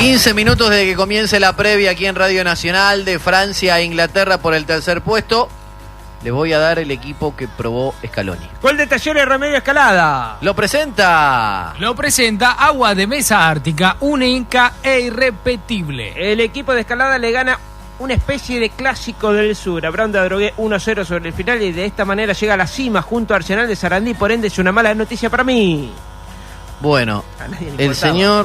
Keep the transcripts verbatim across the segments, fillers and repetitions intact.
quince minutos de que comience la previa aquí en Radio Nacional de Francia a Inglaterra por el tercer puesto. Les voy a dar el equipo que probó Scaloni. Gol de Talleres Remedio Escalada. Lo presenta. Lo presenta Agua de Mesa Ártica, única e irrepetible. El equipo de Escalada le gana una especie de clásico del sur a Brown de Adrogué uno a cero sobre el final y de esta manera llega a la cima junto a Arsenal de Sarandí. Por ende es una mala noticia para mí. Bueno, el señor...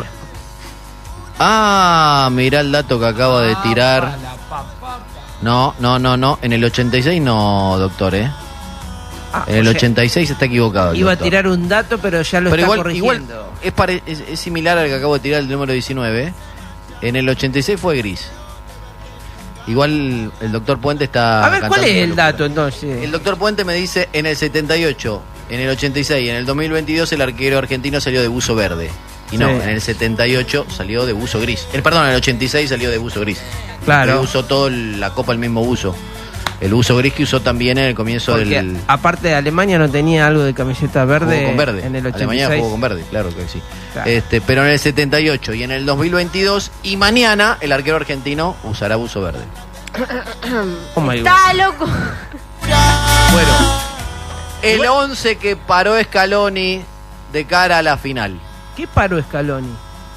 Ah, mirá el dato que acabo de tirar. No, no, no, no. En el ochenta y seis no, doctor, ¿eh? Ah, en el ochenta y seis está equivocado. Iba doctor. a tirar un dato, pero ya lo pero está igual, corrigiendo. Igual es, pare, es, es similar al que acabo de tirar, el número diecinueve. En el ochenta y seis fue gris. Igual el doctor Puente está... A ver, ¿cuál es el dato entonces? El doctor Puente me dice en el setenta y ocho, en el ochenta y seis y en el dos mil veintidós el arquero argentino salió de buzo verde. Y no, sí. En el setenta y ocho salió de buzo gris. El, perdón, en el ochenta y seis salió de buzo gris. Claro. Que usó toda la Copa el mismo buzo. El buzo gris que usó también en el comienzo Porque del... aparte de Alemania no tenía algo de camiseta verde. Jugó con verde. En el ochenta y seis. Alemania jugó con verde, claro que sí. Claro. Este, pero en el setenta y ocho y en el dos mil veintidós y mañana el arquero argentino usará buzo verde. Oh my God. Está loco. Bueno, el once que paró Scaloni de cara a la final. ¿Qué paró Scaloni?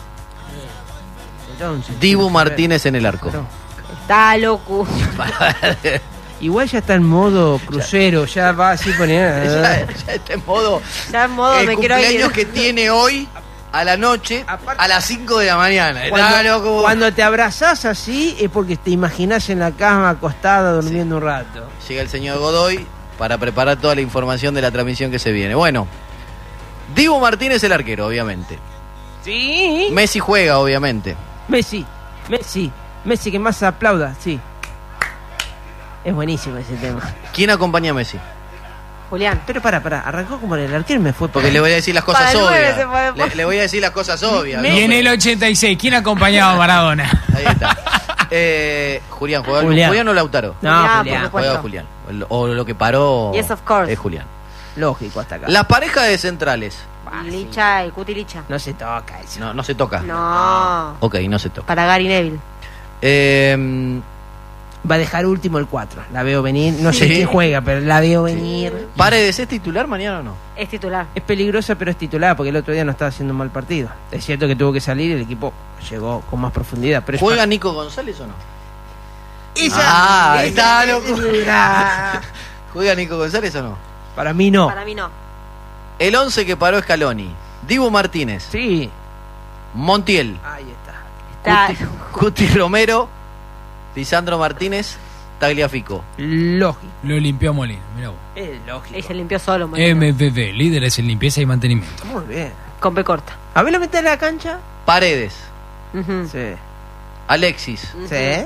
El once. Dibu Martínez en el arco. No. Está loco. Igual ya está en modo crucero, ya, ya va así poniendo. ya, ya está en modo. Ya en modo el me quiero cumpleaños ir. que tiene hoy a la noche, Aparte, a las cinco de la mañana. Cuando, loco. cuando te abrazás así es porque te imaginás en la cama acostada durmiendo sí. un rato. Llega el señor Godoy para preparar toda la información de la transmisión que se viene. Bueno, Dibu Martínez el arquero, obviamente. Sí. Messi juega, obviamente. Messi, Messi, Messi que más aplauda, sí. Es buenísimo ese tema. ¿Quién acompaña a Messi? Julián. Pero para, para, arrancó como el arquero me fue. Porque para... le voy a decir las cosas para obvias. Puede... Le, le voy a decir las cosas obvias. Y ¿no? En el ochenta y seis, ¿quién acompañaba a Maradona? Ahí está. Eh, Julián, ¿juega Julián. Julián o Lautaro? No, Julián, Julián. Juega Julián. O lo que paró yes, of course. es Julián. Lógico hasta acá. La pareja de centrales. Ah, Licha, el Cuti Licha. No se toca eso. No, no se toca. No. Ok, no se toca. Para Gary Neville. Eh... Va a dejar último el cuatro. La veo venir. No sé sí. quién juega, pero la veo venir. Sí. ¿Paredes es titular mañana o no? Es titular. Es peligrosa, pero es titular, porque el otro día no estaba haciendo un mal partido. Es cierto que tuvo que salir y el equipo llegó con más profundidad. Pero ¿Juega es... Nico González o no? Esa, ah, esa, está loco. ¿Juega Nico González o no? Para mí no. Para mí no. El once que paró Scaloni. Dibu Martínez. Sí. Montiel. Ahí está. Cuti, Cuti Romero. Lisandro Martínez, Tagliafico. Lógico. Lo limpió Molina, mirá vos. Es lógico. Y se limpió solo. Molina. M V P, líderes en limpieza y mantenimiento. Muy bien. Con P corta. A ver, lo metes en la cancha. Paredes. Uh-huh. Sí. Alexis. Uh-huh. Sí.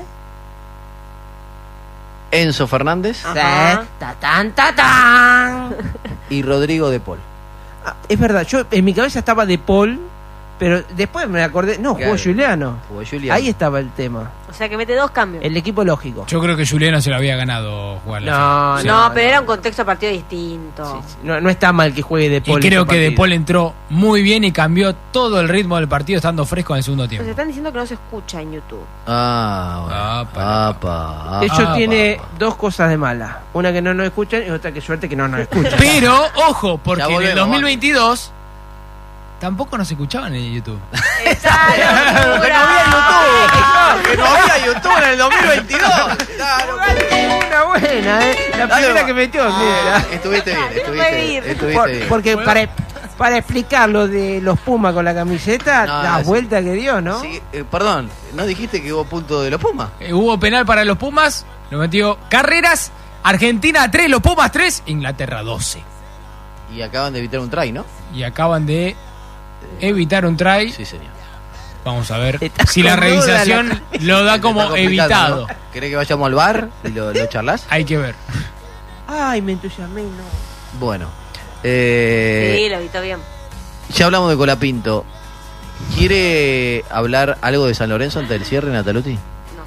Enzo Fernández. Ajá. Sí. Ta tan ta tan. Y Rodrigo de Paul. Ah, es verdad, yo en mi cabeza estaba de Paul, pero después me acordé. No, Claro. jugó Juliano. Jugó Juliano. Ahí estaba el tema. O sea que mete dos cambios. El equipo lógico. Yo creo que Juliano se lo había ganado jugar la No, final. no, no, pero no. era un contexto de partido distinto. Sí, sí. No, no está mal que juegue de Paul. Y creo ese que De partido. Paul entró muy bien y cambió todo el ritmo del partido estando fresco en el segundo Nos tiempo. están diciendo que no se escucha en YouTube. Ah, bueno. Apa. Apa, De hecho, Ah, tiene pa, pa. dos cosas de mala. Una que no nos escuchan y otra que suerte que no nos escuchan. Pero, ojo, porque Ya en volvemos, el dos mil veintidós tampoco nos escuchaban en YouTube. ¡Esa que locura! no había YouTube. Que no había YouTube en el dos mil veintidós. Claro. Una buena, ¿eh? La Dale, primera va. que metió. Ah, mira. estuviste bien, Reír. estuviste, estuviste Por- bien. porque para, para explicar lo de los Pumas con la camiseta, No, la sí. vuelta que dio, ¿no? Sí, eh, perdón, ¿no dijiste que hubo punto de los Pumas? Eh, hubo penal para los Pumas, lo metió Carreras, Argentina tres, los Pumas tres, Inglaterra doce. Y acaban de evitar un try, ¿no? Y acaban de evitar un try. Sí, señor. Vamos a ver Está si la con duda revisación la- lo da Te como está complicando, evitado. ¿no? ¿Querés que vayamos al bar y lo, lo charlas? Hay que ver. Ay, me entusiasmé, no. Bueno. Eh, Sí, lo evitó bien. Ya hablamos de Colapinto. ¿Quiere hablar algo de San Lorenzo antes del cierre, Nataluti?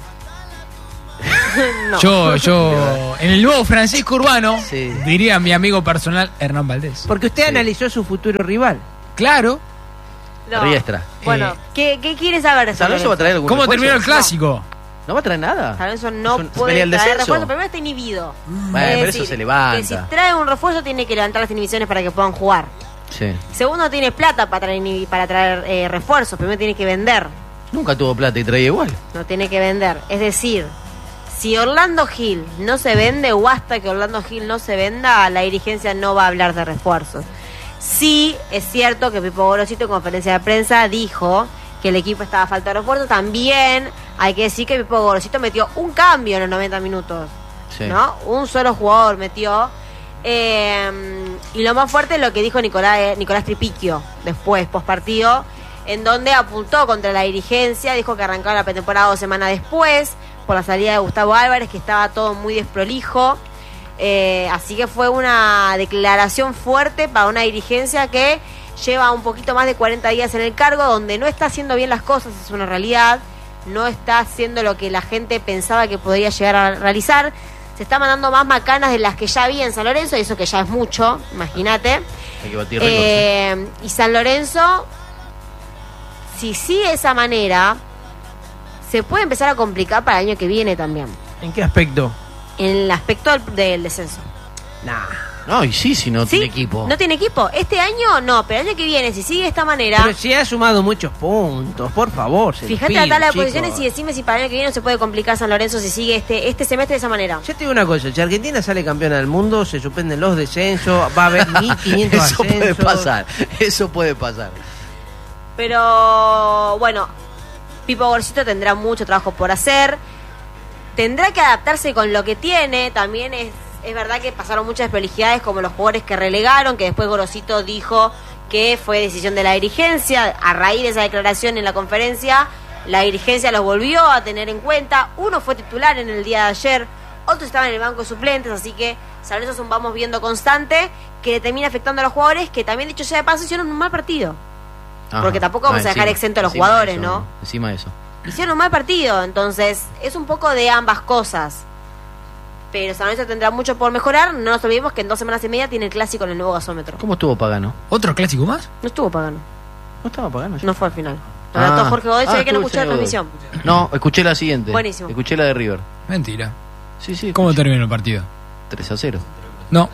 No. Yo, yo, en el nuevo Francisco Urbano, Sí. diría mi amigo personal Hernán Valdés. Porque usted Sí. analizó su futuro rival. Claro, No. Riestra. Bueno, Eh, ¿qué, ¿qué quieres saber de San ¿San Lorenzo va a traer algún ¿Cómo refuerzo? terminó el clásico? ¿No va a traer nada? San Lorenzo no Es un- puede venía el traer descenso. refuerzo, primero está inhibido. Bueno, Es pero eso se levanta. Que si trae un refuerzo tiene que levantar las inhibiciones para que puedan jugar. Sí. Segundo, tiene plata para traer, inhibi- para traer eh, refuerzos, primero tiene que vender. Nunca tuvo plata y traía igual. No tiene que vender. Es decir, si Orlando Gil no se vende o hasta que Orlando Gil no se venda, la dirigencia no va a hablar de refuerzos. Sí, es cierto que Pipo Gorosito en conferencia de prensa dijo que el equipo estaba a falta de refuerzos. También hay que decir que Pipo Gorosito metió un cambio en los noventa minutos. Sí. ¿No? Un solo jugador metió. Eh, y lo más fuerte es lo que dijo Nicolás, Nicolás Tripicchio después, post partido, en donde apuntó contra la dirigencia, dijo que arrancaba la pretemporada dos semanas después, por la salida de Gustavo Álvarez, que estaba todo muy desprolijo. Eh, así que fue una declaración fuerte para una dirigencia que lleva un poquito más de cuarenta días en el cargo, donde no está haciendo bien las cosas, es una realidad, no está haciendo lo que la gente pensaba que podría llegar a realizar. Se está mandando más macanas de las que ya había en San Lorenzo, y eso que ya es mucho, imagínate. Hay que batir récords. Eh, y San Lorenzo, si sigue de esa manera, se puede empezar a complicar para el año que viene también, ¿En qué aspecto? en el aspecto del, del descenso. Nah. No, y sí, si no ¿Sí? tiene equipo. No tiene equipo. Este año no, pero el año que viene, si sigue de esta manera, Pero si ha sumado muchos puntos, por favor. se fíjate los la tabla de pido, posiciones chicos. y decime si para el año que viene no se puede complicar San Lorenzo si sigue este, este semestre de esa manera. Yo te digo una cosa, si Argentina sale campeona del mundo, se suspenden los descensos, va a haber mil quinientos Eso puede ascensos. pasar. Eso puede pasar. Pero bueno, Pipo Gorosito tendrá mucho trabajo por hacer. Tendrá que adaptarse con lo que tiene. También es, es verdad que pasaron muchas desprolijidades, como los jugadores que relegaron, que después Gorosito dijo que fue decisión de la dirigencia. A raíz de esa declaración en la conferencia, la dirigencia los volvió a tener en cuenta. Uno fue titular en el día de ayer, otros estaban en el banco de suplentes, así que San Lorenzo es un vamos viendo constante que le termina afectando a los jugadores, que también, dicho sea de paso, hicieron un mal partido. Ajá. Porque tampoco vamos a dejar exento a los encima de jugadores, eso, ¿no? Encima de eso. Hicieron un mal partido, entonces es un poco de ambas cosas. Pero San Lorenzo tendrá mucho por mejorar. No nos olvidemos que en dos semanas y media tiene el clásico en el nuevo gasómetro. ¿Cómo estuvo Pagano? ¿Otro clásico más? No estuvo pagando, ¿No estaba Pagano? no fue al final. Lo relató Jorge Godoy, se ve que no estuvo escuchó la el señor transmisión. Godoy. No, escuché la siguiente. Buenísimo. Escuché la de River. Mentira. Sí, sí. ¿Cómo escuché. terminó el partido? tres a cero. No.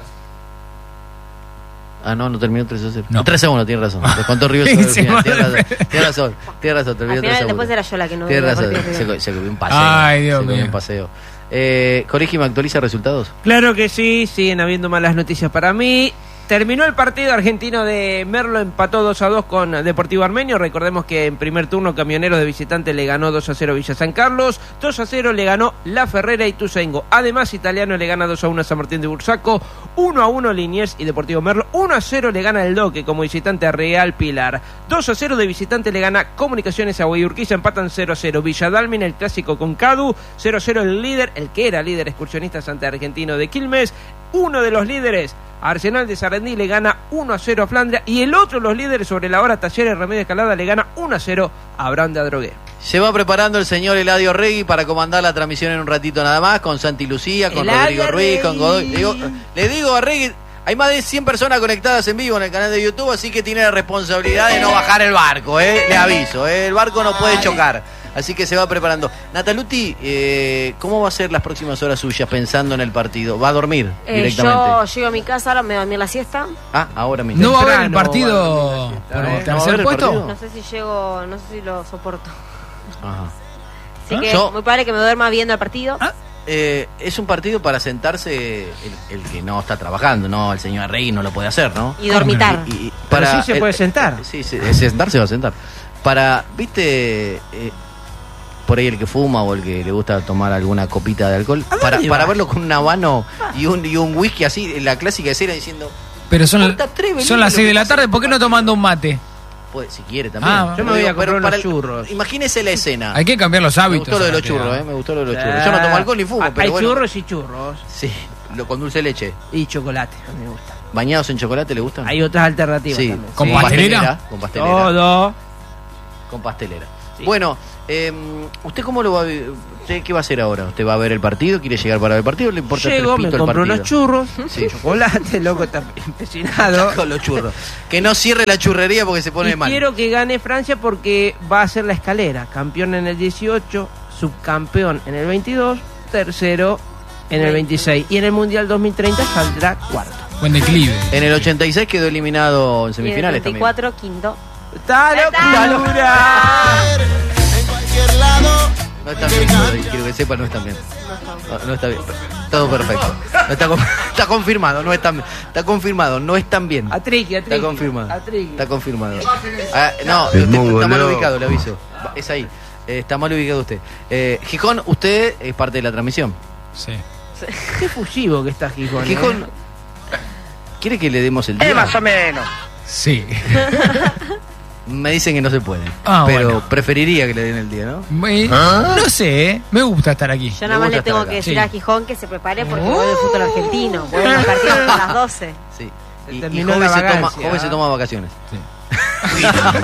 Ah, no, no terminó tres a cero. No. tres a uno, tiene razón. Descontó River sobre el Sí, final. sí, Tiene razón, tiene razón. Tiene razón, terminó Al tres a final, uno. después era yo la que no Tiene vi el razón. partido Se, final. co- se comió un paseo. Ay, Dios se comió mío. un paseo. Eh, Corigi, ¿me actualiza resultados? Claro que sí, siguen habiendo malas noticias para mí. Terminó el partido argentino de Merlo, empató dos a dos con Deportivo Armenio. Recordemos que en primer turno Camioneros de visitante le ganó dos a cero Villa San Carlos, dos a cero le ganó La Ferrera y Ituzaingó. Además, Italiano le gana dos a uno a San Martín de Bursaco, uno a uno Liniers y Deportivo Merlo, uno a cero le gana el Doque como visitante a Real Pilar, dos a cero de visitante le gana Comunicaciones a Guayurquiza, empatan cero a cero Villa Dálmine, el clásico con Cadu, cero a cero el líder, el que era líder excursionistas ante Argentino de Quilmes, uno de los líderes Arsenal de Sarandí le gana uno a cero a Flandria y el otro de los líderes sobre la hora Talleres Remedio Escalada le gana uno a cero a Abraham de Adrogué. Se va preparando el señor Eladio Regui para comandar la transmisión en un ratito nada más, con Santi Lucía, con Eladio Rodrigo Ruiz, Regui. con Godoy. Le digo, le digo a Regui, hay más de cien personas conectadas en vivo en el canal de YouTube, así que tiene la responsabilidad de no bajar el barco, ¿eh? Le aviso, ¿eh? El barco no puede chocar, así que se va preparando. Nataluti, eh, ¿cómo va a ser las próximas horas suyas pensando en el partido? ¿Va a dormir Eh, directamente? yo llego a mi casa, ahora me voy a dormir la siesta. Ah, ahora mismo. ¿No va a haber el Temprano, partido bueno, por ¿eh? el ¿No va a haber tercer el puesto? partido? No sé si llego, no sé si lo soporto. Ajá. Así ¿Ah? que Yo- muy probable que me duerma viendo el partido. Ah. Eh, es un partido para sentarse el, el que no está trabajando, ¿no? El señor Regui no lo puede hacer, ¿no? Y dormitar. Y- y- Pero sí se el- puede sentar. Sí, sí, eh, sentar se va a sentar. Para, viste, eh, por ahí el que fuma o el que le gusta tomar alguna copita de alcohol, ¿A para, dónde para vas? verlo con un habano y un, y un whisky así, la clásica escena diciendo, Pero son, ¿Cómo te atreves, son Lili, las lo seis que de la pasa tarde, en ¿por qué no este tomando un mate? pues si quiere también. Ah, yo me voy a Pero comprar para unos el- churros. Imagínese la escena. Hay que cambiar los Me hábitos. gustó lo de los aparte, churros, ¿no? eh, me gustó lo de los churros. Yo no tomo alcohol ni fumo, Ah, pero hay bueno. churros y churros. Sí, lo, con dulce de leche. Y chocolate, a mí me gusta. ¿Bañados en chocolate le gustan? Hay otras alternativas Sí, también. ¿Con Sí. pastelera? Con pastelera. Todo. Con pastelera. Sí. Bueno, Eh, ¿Usted cómo lo va a ver? ¿Usted qué va a hacer ahora? ¿Usted va a ver el partido? ¿Quiere llegar para ver el partido? ¿O le importa Llego, tres me pitos el compro partido? unos churros, Sí. chocolate, loco, está empecinado. Con los churros. Que no cierre la churrería porque se pone Y mal. quiero que gane Francia porque va a ser la escalera. Campeón en el dieciocho, subcampeón en el veintidós, tercero en el veintiséis. Y en el Mundial dos mil treinta saldrá cuarto. Buen declive. En el ochenta y seis quedó eliminado en Y en el semifinales también. veinticuatro, quinto. ¡Está ¡Está locura! En cualquier lado. No están bien, quiero- quiero que sepa, no están bien. No, no está bien. Todo perfecto. No está, con- está confirmado, no están Está confirmado, no están bien. A Triqui, a Triqui. Está confirmado. A Triqui. Está confirmado. Ah, no, El usted está mongoleo. mal ubicado, le aviso. Es ahí. Eh, está mal ubicado usted. Eh, Gijón, usted es parte de la transmisión. Sí. Qué fusivo que está Gijón. ¿eh? Gijón, ¿quiere que le demos el día? menos. Sí. Me dicen que no se puede. Ah, pero bueno. preferiría que le den el día, ¿no? Eh, No sé, ¿eh? Me gusta estar aquí. Yo nada más gusta le tengo estar que acá. decir Sí. a Gijón que se prepare porque vuelve el fútbol argentino. Vuelve los partidos a las doce. Sí. Se Y, y terminó Jove, la se toma, vagancia, Jove se ¿ah? toma vacaciones. Sí.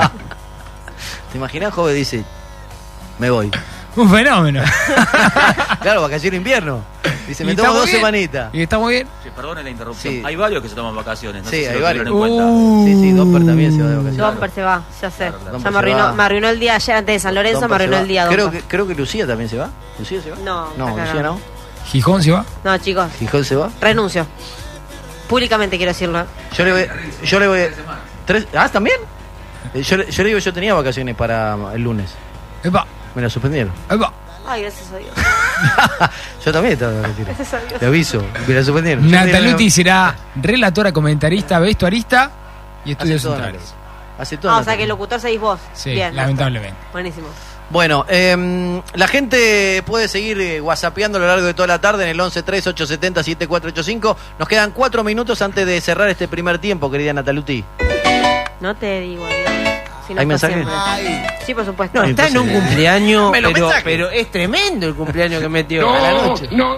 ¿Te imaginas? Jove dice, me voy. Un fenómeno. Claro, vacaciones de invierno. Dice, me Y tomo estamos dos bien. semanitas. Y está muy bien. Sí, perdone la interrupción. Sí. Hay varios que se toman vacaciones. No Sí, sé si hay lo varios. tuvieron en cuenta. Uh, Sí, sí, Domper también se va de vacaciones. Domper se va, ya sé. Claro, claro. Ya Domper me arruinó, se va. me arruinó el día ayer antes de San Lorenzo, Domper me arruinó se va. el día creo Domper. que, creo que Lucía también se va. ¿Lucía se va? No, No, está Lucía cagado. no. Gijón se va. No, chicos, Gijón se va. renuncio. Públicamente quiero decirlo. Yo le voy, yo le voy. ¿Tres? ¿Ah, también? Eh, Yo, le- yo le digo, yo tenía vacaciones para el lunes. Epa, Me la suspendieron. epa. Ay, gracias a Dios. Yo también estaba de retiro. Gracias a Dios. Te aviso, me la suspendieron. Yo Nataluti tenía- será relatora, comentarista, vestuarista y Hace estudios todo, centrales. Natalia. Hace todo. Ah, o sea Natalia. que el locutor seguís vos. Sí, Bien. lamentablemente. Buenísimo. Bueno, eh, la gente puede seguir eh, whatsappeando a lo largo de toda la tarde en el once tres ocho siete cero siete cuatro ocho cinco. Nos quedan cuatro minutos antes de cerrar este primer tiempo, querida Nataluti. No te digo, Dios. Si no ¿Hay fue mensaje? siempre. Sí, por supuesto. No, está en un Entonces, cumpleaños, me lo pero, mensaje. pero es tremendo el cumpleaños que metió a la noche. no.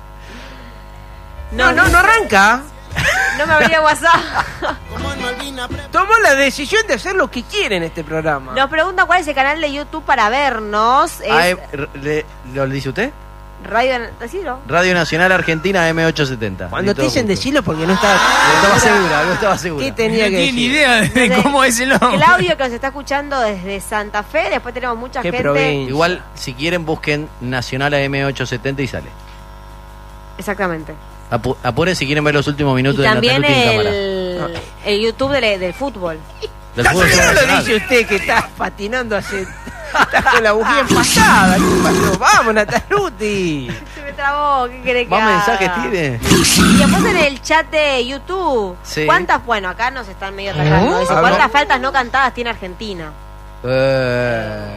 No, no, no arranca. No me abría WhatsApp. Tomó la decisión de hacer lo que quiere en este programa. Nos pregunta cuál es el canal de YouTube para vernos. Es Ah, eh, r- le- ¿Lo dice usted? Radio... ¿Decilo? Radio Nacional Argentina M ochocientos setenta. Cuando Listo, te dicen punto. decirlo porque no estaba, No estaba segura, no estaba segura. ¿Qué tenía No que tiene ni decir? idea de Desde cómo es el nombre. Claudio que nos está escuchando desde Santa Fe. Después tenemos mucha Qué gente. provincia. Igual, si quieren, busquen Nacional A M ochocientos setenta y sale. Exactamente. Apu- apuren si quieren ver los últimos minutos Y de también Nataluti en cámara. el, el YouTube del, del fútbol. Del fútbol No lo nacional. dice usted que está patinando hace... Está con la bujía empasada. ¿Qué pasó? Vamos, Nataluti. Se me trabó, ¿qué querés que ¿Más haga? mensajes tiene? Y después en el chat de YouTube. Sí. ¿Cuántas? Bueno, acá nos están medio atacando. Dice, A ver. ¿cuántas faltas no cantadas tiene Argentina? Eh,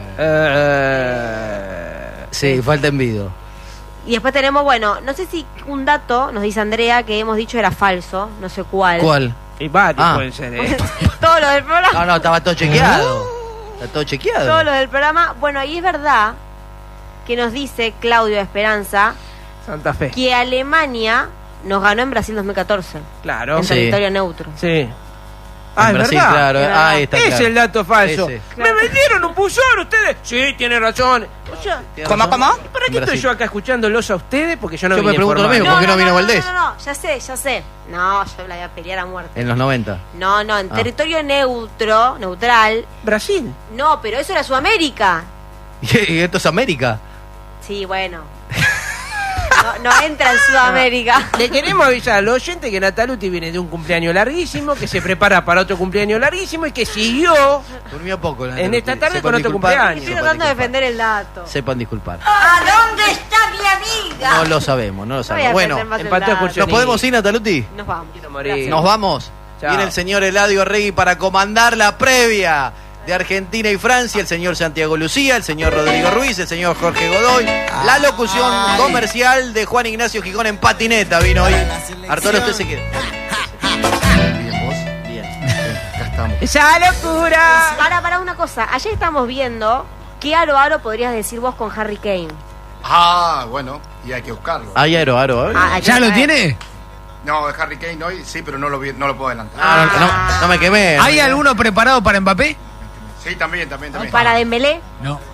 Eh, sí, falta envido. Y después tenemos, bueno, no sé si un dato, nos dice Andrea, que hemos dicho era falso, no sé cuál. ¿Cuál? y varios Ah. pueden ser, ¿eh? Todo lo del programa. No, no, estaba todo chequeado. Está todo chequeado. Todo lo del programa. Bueno, y es verdad que nos dice Claudio Esperanza Santa Fe. que Alemania nos ganó en Brasil dos mil catorce. Claro. En Sí. territorio neutro. Sí. Ah, En es Brasil, verdad. claro. Es Ah, verdad. ahí está Es claro. el dato falso. Ese. ¿Me vendieron un buzón ustedes? Sí, tiene razón. O sea, ¿Tiene razón? ¿para En qué estoy Brasil. yo acá escuchándolos a ustedes? Porque yo no Yo me vine pregunto lo informado. mismo. ¿Por qué no vino Valdés? No, no, no, ya sé, ya sé. No, yo la voy a pelear a muerte. En los noventa. No, no, en Ah. territorio neutro, neutral. Brasil. No, pero eso era Sudamérica. ¿Y esto es América? Sí, bueno. No, no entra en Sudamérica. Le queremos avisar al oyente que Nataluti viene de un cumpleaños larguísimo, que se prepara para otro cumpleaños larguísimo y que siguió Durmió poco. la En Nataluti. esta tarde Sepan con otro disculpar. cumpleaños. Estoy Sepan tratando de disculpar. defender el dato. Sepan disculpar. ¿A dónde está mi amiga? No lo sabemos, no lo No voy a sabemos. Bueno, defender más el empató dato. excursión. ¿nos podemos ir, Nataluti? Nos vamos. morir. Gracias. Nos vamos. Chao. Viene el señor Eladio Regui para comandar la previa de Argentina y Francia, el señor Santiago Lucía, el señor Rodrigo Ruiz, el señor Jorge Godoy, la locución comercial de Juan Ignacio Gijón en patineta vino hoy. Arturo, usted se queda. Bien, vos, bien. Acá estamos. ¡Esa locura! Para, para una cosa. Ayer estamos viendo qué aro aro podrías decir vos con Harry Kane. Ah, bueno, y hay que buscarlo. Ay, Aro, Aro, Aro. Ah, ¿Ya ayer- lo tiene? No, de Harry Kane hoy sí, pero no lo, vi- no lo puedo adelantar. Ah, no, no, no me quemé. ¿Hay alguno preparado para Mbappé? Sí, también, también, también. Para Dembélé. No.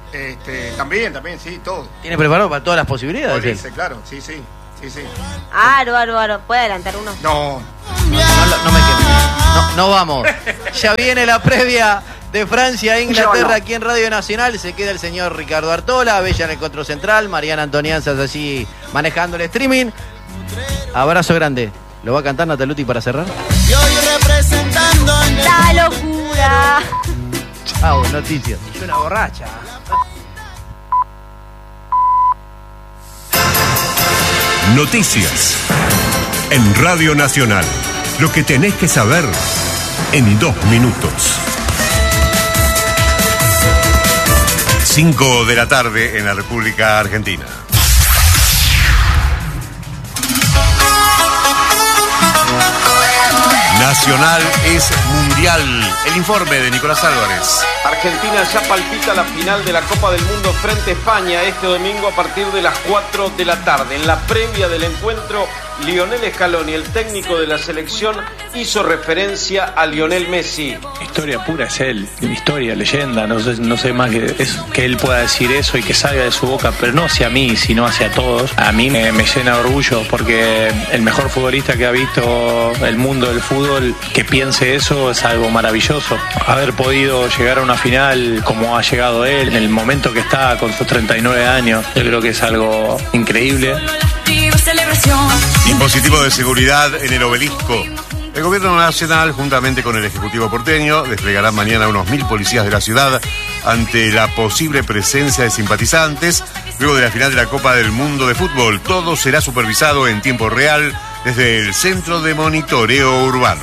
Este, también, también, sí, todo. ¿Tiene preparado para todas las posibilidades? él? Dice, claro, sí, sí, sí, sí. Aro, aro, aro. ¿Puede adelantar uno? No, No, no, no me quemes. No, no vamos. Ya viene la previa de Francia a Inglaterra aquí en Radio Nacional. Se queda el señor Ricardo Artola, Bella en el control central, Mariana Antonianzas así manejando el streaming. Abrazo grande. ¿Lo va a cantar Nataluti para cerrar? Y hoy representando en el... ¡La locura! Chao, noticias. Es una borracha. Noticias en Radio Nacional. Lo que tenés que saber en dos minutos. Cinco de la tarde en la República Argentina. Nacional es mundial. El informe de Nicolás Álvarez. Argentina ya palpita la final de la Copa del Mundo frente a España este domingo a partir de las cuatro de la tarde. En la previa del encuentro, Lionel Scaloni, el técnico de la selección, hizo referencia a Lionel Messi. Historia pura es él, historia, leyenda, no sé, no sé más que, es, que él pueda decir eso y que salga de su boca, pero no hacia mí, sino hacia todos. A mí me, me llena de orgullo porque el mejor futbolista que ha visto el mundo del fútbol, que piense eso es algo maravilloso. Haber podido llegar a una final como ha llegado él, en el momento que está con sus treinta y nueve años, yo creo que es algo increíble. Dispositivo de seguridad en el Obelisco. El Gobierno Nacional, juntamente con el Ejecutivo porteño, desplegará mañana unos mil policías de la ciudad ante la posible presencia de simpatizantes. Luego de la final de la Copa del Mundo de Fútbol, todo será supervisado en tiempo real desde el Centro de Monitoreo Urbano.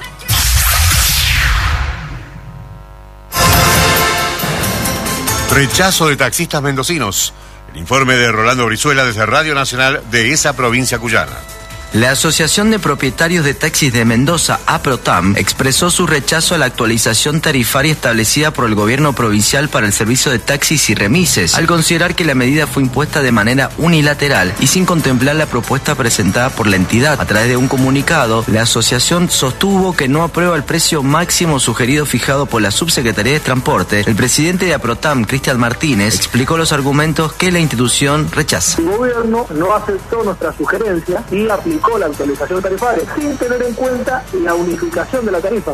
Rechazo de taxistas mendocinos. El informe de Rolando Brizuela desde Radio Nacional de esa provincia cuyana. La Asociación de Propietarios de Taxis de Mendoza, APROTAM, expresó su rechazo a la actualización tarifaria establecida por el gobierno provincial para el servicio de taxis y remises, al considerar que la medida fue impuesta de manera unilateral y sin contemplar la propuesta presentada por la entidad. A través de un comunicado, la asociación sostuvo que no aprueba el precio máximo sugerido fijado por la Subsecretaría de Transporte. El presidente de APROTAM, Cristian Martínez, explicó los argumentos que la institución rechaza. El gobierno no aceptó nuestra sugerencia y aplicó la actualización tarifaria sin tener en cuenta la unificación de la tarifa.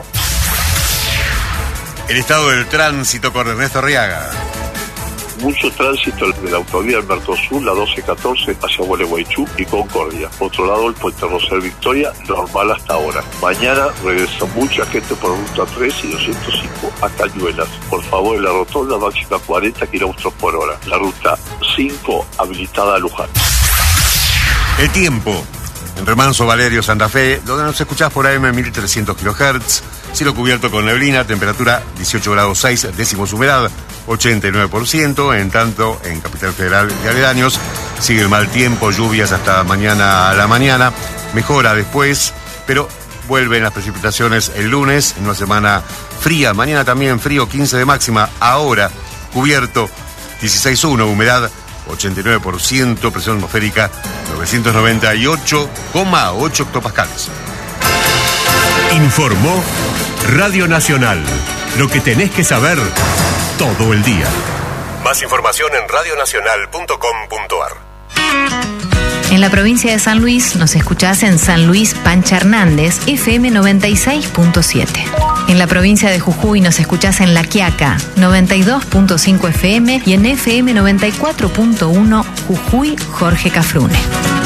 El estado del tránsito con Ernesto Arriaga. Mucho tránsito de la autovía del Mercosur, la doce catorce hacia Gualeguaychú y Concordia. Por otro lado, el puente Rosel Victoria, normal hasta ahora. Mañana regresa mucha gente por ruta tres y doscientos cinco a Cañuelas. Por favor, en la rotonda máxima cuarenta kilómetros por hora. La ruta cinco habilitada a Luján. El tiempo. En Remanso, Valerio, Santa Fe, donde nos escuchás por A M mil trescientos kilohertz, cielo cubierto con neblina, temperatura dieciocho grados seis décimos, humedad ochenta y nueve por ciento, en tanto en Capital Federal y aledaños sigue el mal tiempo, lluvias hasta mañana a la mañana, mejora después, pero vuelven las precipitaciones el lunes, en una semana fría, mañana también frío, quince de máxima, ahora cubierto dieciséis uno, humedad ochenta y nueve por ciento, presión atmosférica novecientos noventa y ocho coma ocho hectopascales. Informó Radio Nacional. Lo que tenés que saber todo el día. Más información en radionacional punto com punto a r. En la provincia de San Luis nos escuchás en San Luis Pancha Hernández, F M noventa y seis punto siete. En la provincia de Jujuy nos escuchás en La Quiaca, noventa y dos punto cinco F M y en F M noventa y cuatro punto uno Jujuy Jorge Cafrune.